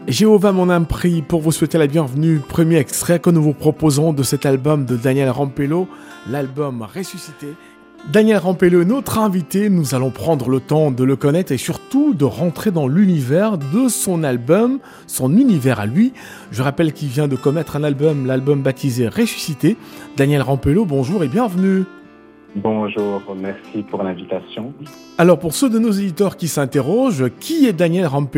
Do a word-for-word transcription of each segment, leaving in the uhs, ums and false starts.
Jéhovah mon âme prie pour vous souhaiter la bienvenue. Premier extrait que nous vous proposons de cet album de Daniel Rampello, l'album Ressuscité. Daniel Rampello est notre invité, nous allons prendre le temps de le connaître et surtout de rentrer dans l'univers de son album, son univers à lui. Je rappelle qu'il vient de commettre un album, l'album baptisé Ressuscité. Daniel Rampello, bonjour et bienvenue. Bonjour, merci pour l'invitation. Alors pour ceux de nos éditeurs qui s'interrogent, qui est Daniel Rampello ?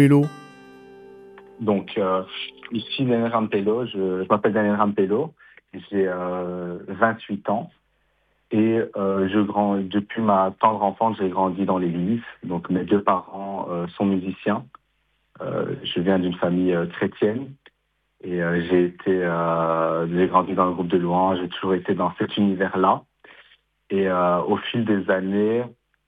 Donc euh, ici Daniel Rampello, je, je m'appelle Daniel Rampello, j'ai euh, vingt-huit ans. Et euh, je grand, depuis ma tendre enfance, j'ai grandi dans l'église. Donc mes deux parents euh, sont musiciens. Euh, je viens d'une famille euh, chrétienne et euh, j'ai été, euh, j'ai grandi dans le groupe de louanges. J'ai toujours été dans cet univers-là. Et euh, au fil des années,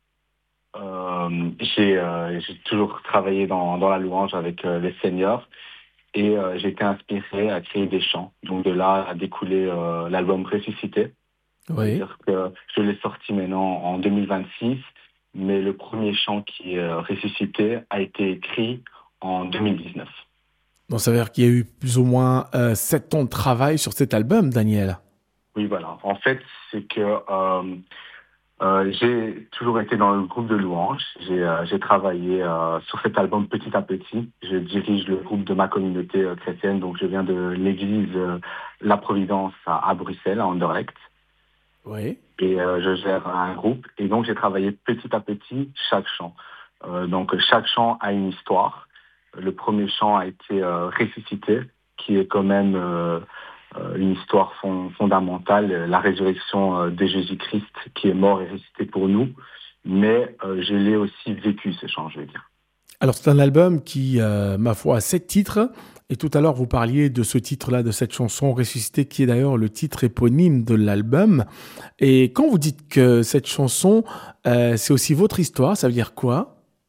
euh, j'ai, euh, j'ai toujours travaillé dans, dans la louange avec euh, les seniors et euh, j'ai été inspiré à créer des chants. Donc de là a découlé euh, l'album Ressuscité. Oui. C'est-à-dire que je l'ai sorti maintenant en deux mille vingt-six, mais le premier chant qui est ressuscité a été écrit en deux mille dix-neuf. Donc ça veut dire qu'il y a eu plus ou moins euh, sept ans de travail sur cet album, Daniel. Oui, voilà. En fait, c'est que euh, euh, j'ai toujours été dans le groupe de louanges. J'ai, euh, j'ai travaillé euh, sur cet album petit à petit. Je dirige le groupe de ma communauté euh, chrétienne, donc je viens de l'église euh, La Providence à, à Bruxelles, à Anderlecht. Oui. Et euh, je gère un groupe. Et donc, j'ai travaillé petit à petit chaque chant. Euh, donc, chaque chant a une histoire. Le premier chant a été euh, Ressuscité, qui est quand même euh, euh, une histoire fond, fondamentale, la résurrection euh, de Jésus-Christ qui est mort et ressuscité pour nous. Mais euh, je l'ai aussi vécu, ce chant, je veux dire. Alors, c'est un album qui, euh, ma foi, a sept titres. Et tout à l'heure, vous parliez de ce titre-là, de cette chanson Ressuscité, qui est d'ailleurs le titre éponyme de l'album. Et quand vous dites que cette chanson, euh, c'est aussi votre histoire, ça veut dire quoi ?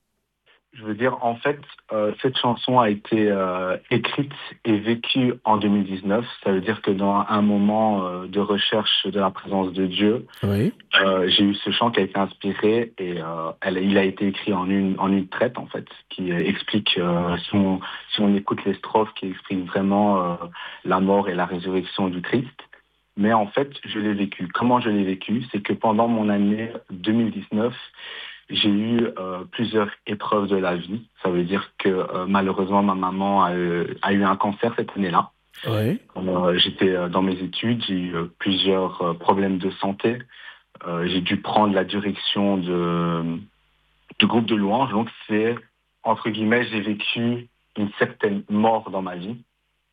Je veux dire, en fait, euh, cette chanson a été euh, écrite et vécue en deux mille dix-neuf. Ça veut dire que dans un moment euh, de recherche de la présence de Dieu, Oui. euh, j'ai eu ce chant qui a été inspiré et euh, elle, il a été écrit en une, en une traite, en fait, qui euh, explique, euh, si, on, si on écoute les strophes, qui expliquent vraiment euh, la mort et la résurrection du Christ. Mais en fait, je l'ai vécu. Comment je l'ai vécu ? C'est que pendant mon année deux mille dix-neuf, j'ai eu euh, plusieurs épreuves de la vie. Ça veut dire que euh, malheureusement, ma maman a, euh, a eu un cancer cette année-là. Oui. Euh, j'étais euh, dans mes études, j'ai eu euh, plusieurs euh, problèmes de santé. Euh, j'ai dû prendre la direction de, du groupe de louanges. Donc c'est, entre guillemets, j'ai vécu une certaine mort dans ma vie.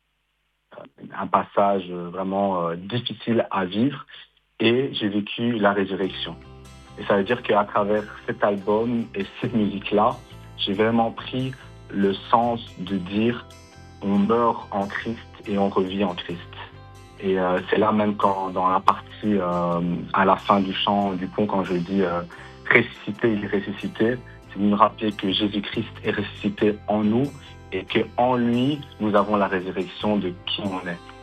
Euh, un passage vraiment euh, difficile à vivre. Et j'ai vécu la résurrection. Et ça veut dire qu'à travers cet album et cette musique-là, j'ai vraiment pris le sens de dire on meurt en Christ et on revit en Christ. Et euh, c'est là même quand dans la partie, euh, à la fin du chant, du pont, quand je dis euh, ressuscité, il est ressuscité, c'est de nous rappeler que Jésus-Christ est ressuscité en nous et qu'en lui, nous avons la résurrection de qui on est.